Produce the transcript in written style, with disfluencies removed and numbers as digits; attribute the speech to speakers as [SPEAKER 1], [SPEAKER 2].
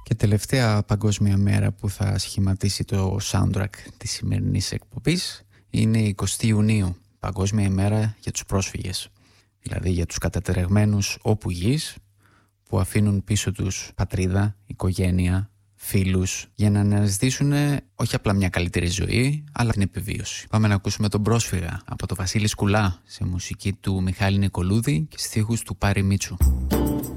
[SPEAKER 1] Και τελευταία παγκόσμια μέρα που θα σχηματίσει το soundtrack της σημερινής εκπομπής είναι η 20 Ιουνίου, Παγκόσμια ημέρα για τους πρόσφυγες. Δηλαδή για τους κατατρεγμένους όπου γης που αφήνουν πίσω τους πατρίδα, οικογένεια, φίλους για να αναζητήσουν όχι απλά μια καλύτερη ζωή αλλά την επιβίωση. Πάμε να ακούσουμε τον Πρόσφυγα από το Βασίλη Σκουλά σε μουσική του Μιχάλη Νικολούδη και στίχους του Πάρη Μίτσου.